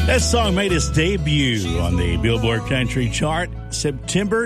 That song made its debut on the Billboard Country Chart September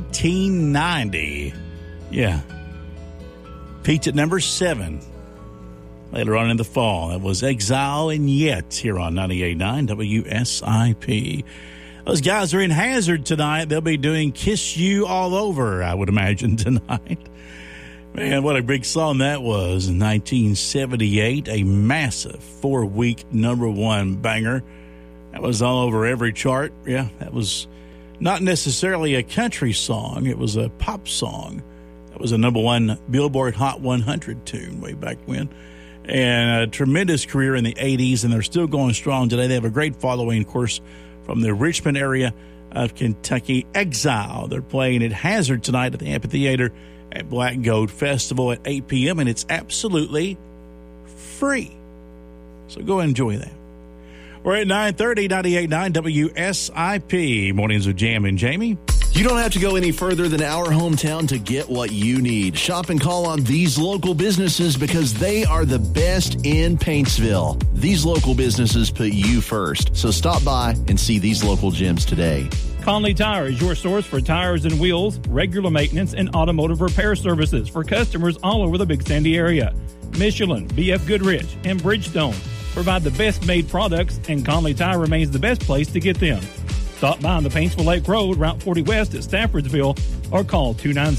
1990. Yeah. Peaked at number 7 later on in the fall. That was Exile and Yet here on 98.9 WSIP. Those guys are in Hazard tonight. They'll be doing Kiss You All Over, I would imagine, tonight. Man, what a big song that was in 1978. A massive 4-week number 1 banger. That was all over every chart. Yeah, that was not necessarily a country song. It was a pop song. That was a number 1 Billboard Hot 100 tune way back when. And a tremendous career in the 80s, and they're still going strong today. They have a great following, of course, from the Richmond area of Kentucky. Exile. They're playing at Hazard tonight at the amphitheater at Black Gold Festival at 8 p.m., and it's absolutely free. So go enjoy that. We're at 9:30, 98.9 WSIP. Mornings with Jam and Jamie. You don't have to go any further than our hometown to get what you need. Shop and call on these local businesses because they are the best in Paintsville. These local businesses put you first. So stop by and see these local gems today. Conley Tire is your source for tires and wheels, regular maintenance, and automotive repair services for customers all over the Big Sandy area. Michelin, BF Goodrich, and Bridgestone provide the best-made products, and Conley Tire remains the best place to get them. Stop by on the Paintsville Lake Road, Route 40 West at Staffordsville, or call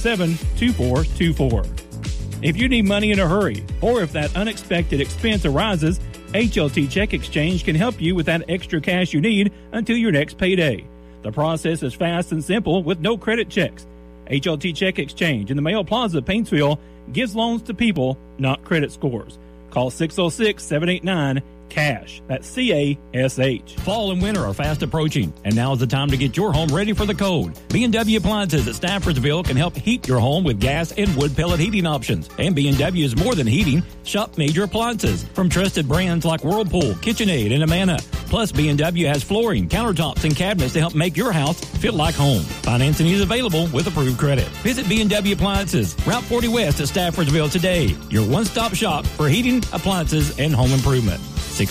297-2424. If you need money in a hurry, or if that unexpected expense arises, HLT Check Exchange can help you with that extra cash you need until your next payday. The process is fast and simple with no credit checks. HLT Check Exchange in the Mayo Plaza, Paintsville, gives loans to people, not credit scores. Call 606-789-CASH. That's C-A-S-H. Fall and winter are fast approaching, and now is the time to get your home ready for the cold. B&W Appliances at Staffordsville can help heat your home with gas and wood pellet heating options. And B&W is more than heating. Shop major appliances from trusted brands like Whirlpool, KitchenAid, and Amana. Plus, B&W has flooring, countertops, and cabinets to help make your house feel like home. Financing is available with approved credit. Visit B&W Appliances, Route 40 West at Staffordsville today. Your one-stop shop for heating, appliances, and home improvement.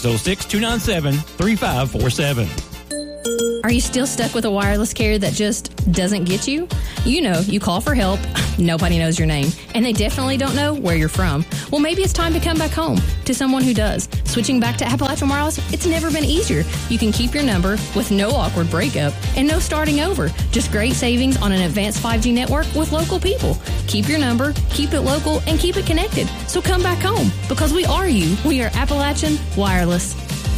606-297-3547. Are you still stuck with a wireless carrier that just doesn't get you? You know, you call for help, nobody knows your name, and they definitely don't know where you're from. Well, maybe it's time to come back home to someone who does. Switching back to Appalachian Wireless, it's never been easier. You can keep your number with no awkward breakup and no starting over. Just great savings on an advanced 5G network with local people. Keep your number, keep it local, and keep it connected. So come back home, because we are you. We are Appalachian Wireless.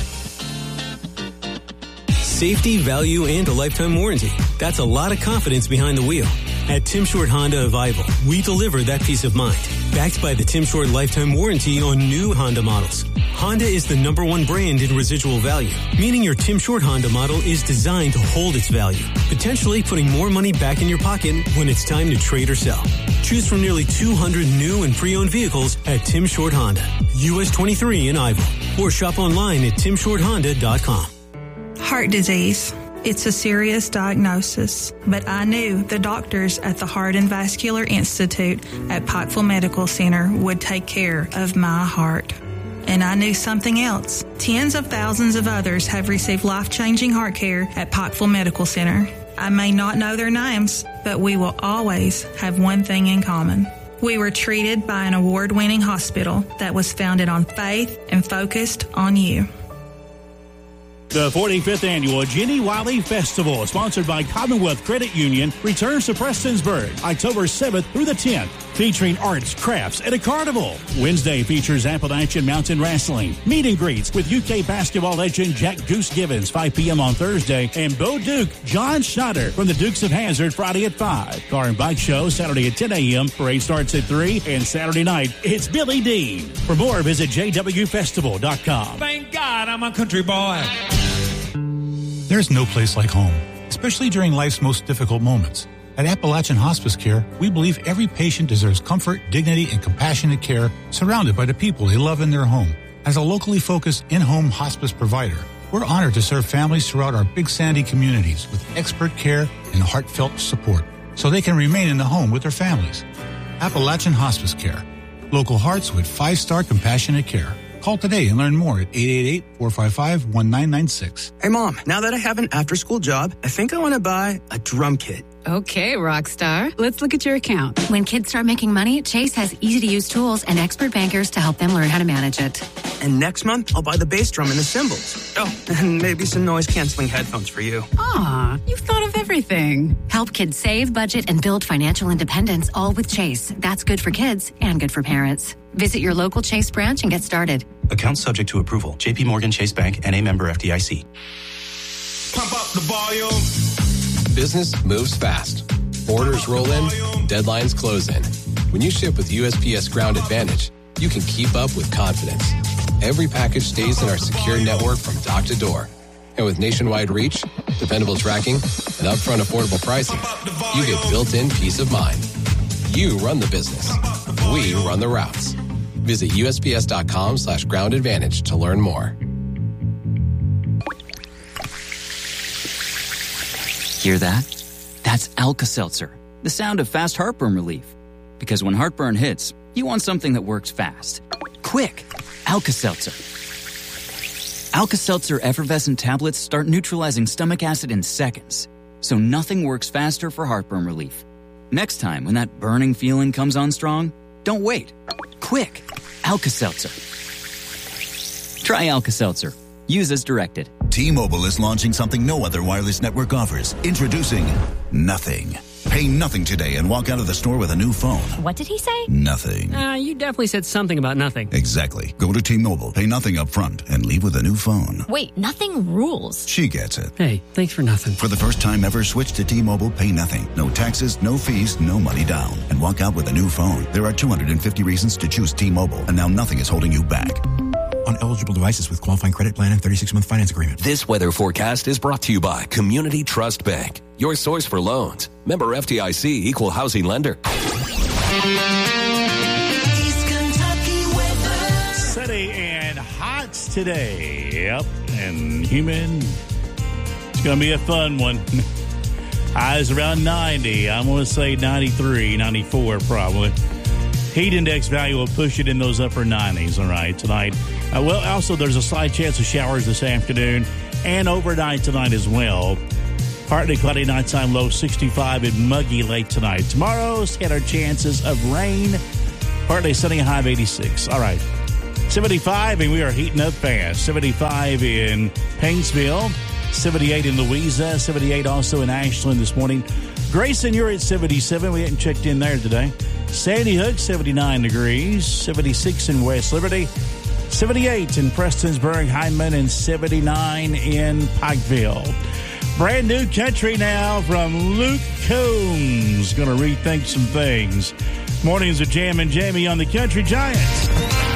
Safety, value, and a lifetime warranty. That's a lot of confidence behind the wheel. At Tim Short Honda of Ivel, we deliver that peace of mind. Backed by the Tim Short lifetime warranty on new Honda models. Honda is the #1 brand in residual value, meaning your Tim Short Honda model is designed to hold its value, potentially putting more money back in your pocket when it's time to trade or sell. Choose from nearly 200 new and pre-owned vehicles at Tim Short Honda, US 23 in Ivel, or shop online at timshorthonda.com. Heart disease. It's a serious diagnosis, but I knew the doctors at the Heart and Vascular Institute at Pikeville Medical Center would take care of my heart. And I knew something else. Tens of thousands of others have received life-changing heart care at Pikeville Medical Center. I may not know their names, but we will always have one thing in common. We were treated by an award-winning hospital that was founded on faith and focused on you. The 45th Annual Jenny Wiley Festival, sponsored by Commonwealth Credit Union, returns to Prestonsburg October 7th through the 10th, featuring arts, crafts, and a carnival. Wednesday features Appalachian Mountain Wrestling, meet and greets with UK basketball legend Jack Goose Givens, 5 p.m. on Thursday, and Bo Duke, John Schneider from the Dukes of Hazzard, Friday at 5. Car and Bike Show, Saturday at 10 a.m. Parade starts at 3, and Saturday night, it's Billy Dean. For more, visit jwfestival.com. Thank God I'm a country boy. There's no place like home, especially during life's most difficult moments. At Appalachian Hospice Care, we believe every patient deserves comfort, dignity, and compassionate care surrounded by the people they love in their home. As a locally focused in-home hospice provider, we're honored to serve families throughout our Big Sandy communities with expert care and heartfelt support so they can remain in the home with their families. Appalachian Hospice Care. Local hearts with 5-star compassionate care. Call today and learn more at 888-455-1996. Hey, Mom, now that I have an after-school job, I think I want to buy a drum kit. Okay, Rockstar. Let's look at your account. When kids start making money, Chase has easy-to-use tools and expert bankers to help them learn how to manage it. And next month, I'll buy the bass drum and the cymbals. Oh, and maybe some noise-canceling headphones for you. Aw, you've thought of everything. Help kids save, budget, and build financial independence, all with Chase. That's good for kids and good for parents. Visit your local Chase branch and get started. Account subject to approval. J.P. Morgan Chase Bank, N.A. member FDIC. Pump up the volume. Business moves fast. Orders roll in, deadlines close in. When you ship with USPS Ground Advantage, you can keep up with confidence. Every package stays in our secure network from dock to door. And with nationwide reach, dependable tracking, and upfront affordable pricing, you get built-in peace of mind. You run the business. We run the routes. Visit USPS.com/Ground Advantage to learn more. Hear that? That's Alka-Seltzer, the sound of fast heartburn relief. Because when heartburn hits, you want something that works fast. Quick! Alka-Seltzer. Alka-Seltzer effervescent tablets start neutralizing stomach acid in seconds, so nothing works faster for heartburn relief. Next time, when that burning feeling comes on strong, don't wait. Quick! Alka-Seltzer. Try Alka-Seltzer. Use as directed. T-Mobile is launching something no other wireless network offers. Introducing Nothing. Pay nothing today and walk out of the store with a new phone. What did he say? Nothing. You definitely said something about nothing. Exactly. Go to T-Mobile, pay nothing up front, and leave with a new phone. Wait, nothing rules. She gets it. Hey, thanks for nothing. For the first time ever, switch to T-Mobile, pay nothing. No taxes, no fees, no money down. And walk out with a new phone. There are 250 reasons to choose T-Mobile, and now nothing is holding you back. On eligible devices with qualifying credit plan and 36-month finance agreement. This weather forecast is brought to you by Community Trust Bank, your source for loans. Member FDIC, equal housing lender. Sunny and hot today. Yep, and humid. It's going to be a fun one. Highs around 90. I'm going to say 93, 94 probably. Heat index value will push it in those upper 90s, all right, tonight. Well, also, there's a slight chance of showers this afternoon and overnight tonight as well. Partly cloudy nighttime, low 65 and muggy late tonight. Tomorrow, scattered chances of rain. Partly sunny, high of 86. All right. 75, and we are heating up fast. 75 in Painesville, 78 in Louisa, 78 also in Ashland this morning. Grayson, you're at 77. We hadn't checked in there today. Sandy Hook, 79 degrees, 76 in West Liberty, 78 in Prestonsburg, Hyman, and 79 in Pikeville. Brand new country now from Luke Combs. Going to rethink some things. Mornings of Jam and Jamie on the Country Giants.